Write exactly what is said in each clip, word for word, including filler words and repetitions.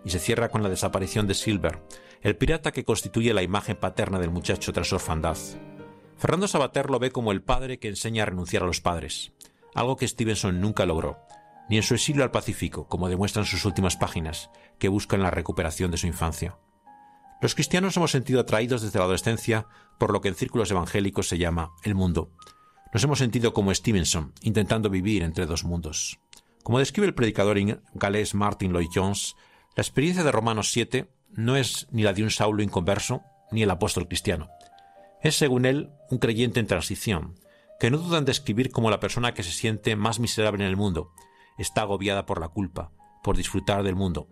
y se cierra con la desaparición de Silver, el pirata que constituye la imagen paterna del muchacho tras su orfandad. Fernando Savater lo ve como el padre que enseña a renunciar a los padres, algo que Stevenson nunca logró, ni en su exilio al Pacífico, como demuestran sus últimas páginas, que buscan la recuperación de su infancia. Los cristianos hemos sentido atraídos desde la adolescencia por lo que en círculos evangélicos se llama el mundo. Nos hemos sentido como Stevenson, intentando vivir entre dos mundos. Como describe el predicador galés Martin Lloyd-Jones, la experiencia de Romanos siete no es ni la de un Saulo inconverso ni el apóstol cristiano. Es, según él, un creyente en transición, que no duda en describir como la persona que se siente más miserable en el mundo, está agobiada por la culpa, por disfrutar del mundo.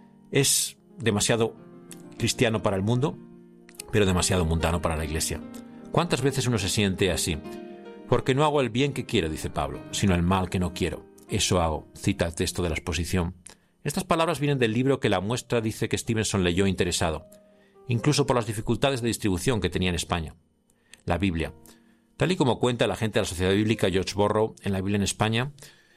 Es demasiado cristiano para el mundo, pero demasiado mundano para la Iglesia. ¿Cuántas veces uno se siente así? Porque no hago el bien que quiero, dice Pablo, sino el mal que no quiero. Eso hago, cita el texto de la exposición. Estas palabras vienen del libro que La Muestra dice que Stevenson leyó interesado, incluso por las dificultades de distribución que tenía en España. La Biblia. Tal y como cuenta el agente de la Sociedad Bíblica George Borrow en la Biblia en España,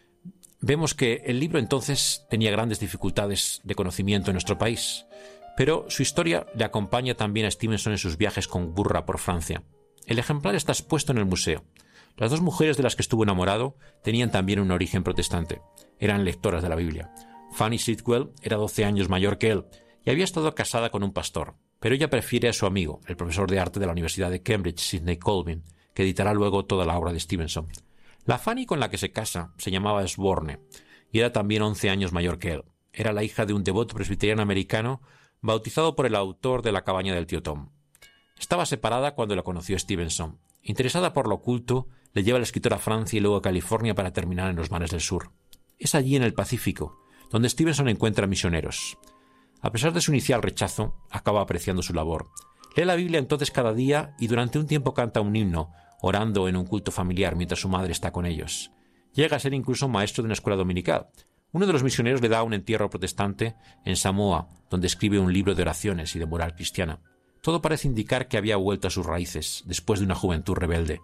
vemos que el libro entonces tenía grandes dificultades de conocimiento en nuestro país, pero su historia le acompaña también a Stevenson en sus viajes con burra por Francia. El ejemplar está expuesto en el museo. Las dos mujeres de las que estuvo enamorado tenían también un origen protestante. Eran lectoras de la Biblia. Fanny Sitwell era doce años mayor que él y había estado casada con un pastor, pero ella prefiere a su amigo, el profesor de arte de la Universidad de Cambridge, Sidney Colvin, que editará luego toda la obra de Stevenson. La Fanny con la que se casa se llamaba Sborne y era también once años mayor que él. Era la hija de un devoto presbiteriano americano bautizado por el autor de La cabaña del tío Tom. Estaba separada cuando la conoció Stevenson. Interesada por lo oculto, le lleva el escritor a Francia y luego a California para terminar en los mares del sur. Es allí en el Pacífico donde Stevenson encuentra misioneros. A pesar de su inicial rechazo, acaba apreciando su labor. Lee la Biblia entonces cada día y durante un tiempo canta un himno, orando en un culto familiar mientras su madre está con ellos. Llega a ser incluso maestro de una escuela dominical. Uno de los misioneros le da un entierro protestante en Samoa, donde escribe un libro de oraciones y de moral cristiana. Todo parece indicar que había vuelto a sus raíces, después de una juventud rebelde.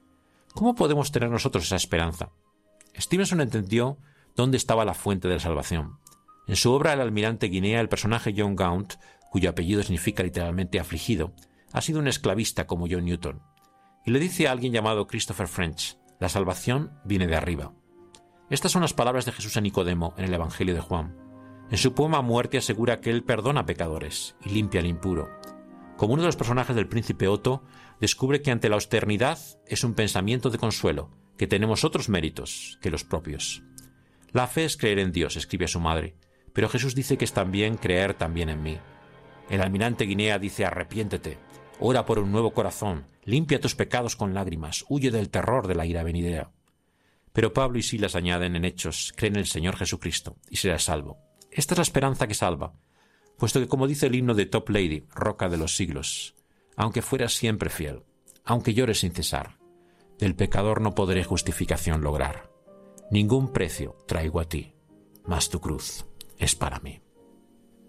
¿Cómo podemos tener nosotros esa esperanza? Stevenson entendió dónde estaba la fuente de la salvación. En su obra El almirante Guinea, el personaje John Gaunt, cuyo apellido significa literalmente afligido, ha sido un esclavista como John Newton. Y le dice a alguien llamado Christopher French, la salvación viene de arriba. Estas son las palabras de Jesús a Nicodemo en el Evangelio de Juan. En su poema Muerte asegura que él perdona pecadores y limpia al impuro. Como uno de los personajes del príncipe Otto, descubre que ante la austeridad es un pensamiento de consuelo, que tenemos otros méritos que los propios. La fe es creer en Dios, escribe a su madre, pero Jesús dice que es también creer también en mí. El almirante Guinea dice arrepiéntete, ora por un nuevo corazón, limpia tus pecados con lágrimas, huye del terror de la ira venidera. Pero Pablo y Silas añaden en Hechos, cree en el Señor Jesucristo y serás salvo. Esta es la esperanza que salva, puesto que como dice el himno de Top Lady, Roca de los siglos, aunque fueras siempre fiel, aunque llores sin cesar, del pecador no podré justificación lograr. Ningún precio traigo a ti, mas tu cruz es para mí.